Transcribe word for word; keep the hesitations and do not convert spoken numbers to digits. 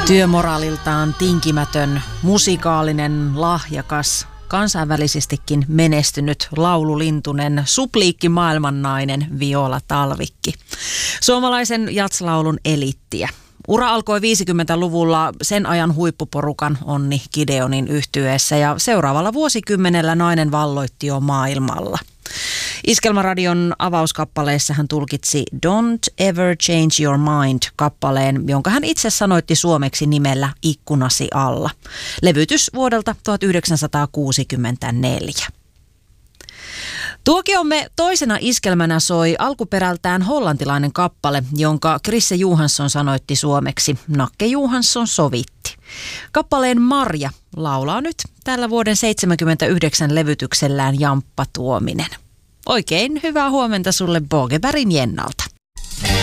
Työmoraaliltaan tinkimätön, musikaalinen, lahjakas, kansainvälisestikin menestynyt laululintunen, supliikki maailmannainen Viola Talvikki. Suomalaisen jatslaulun eliittiä. Ura alkoi viisikymmentäluvulla sen ajan huippuporukan Onni Gideonin yhtyeessä ja seuraavalla vuosikymmenellä nainen valloitti jo maailmalla. Iskelmäradion avauskappaleessa hän tulkitsi Don't Ever Change Your Mind-kappaleen, jonka hän itse sanoitti suomeksi nimellä Ikkunasi alla. Levytys vuodelta tuhatyhdeksänsataakuusikymmentäneljä. Tuokiomme toisena iskelmänä soi alkuperältään hollantilainen kappale, jonka Krisse Johansson sanoitti suomeksi. Nakke Johansson sovitti. Kappaleen Marja laulaa nyt tällä vuoden seitsemänkymmentäyhdeksän levytyksellään Jamppa Tuominen. Oikein hyvää huomenta sulle Bogebergin Jennalta.